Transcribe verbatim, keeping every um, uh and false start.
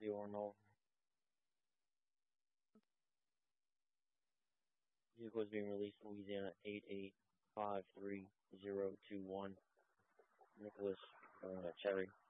zero Nova. Vehicle is being released in Louisiana eight eight five three zero two one. Nicholas uh, Cherry.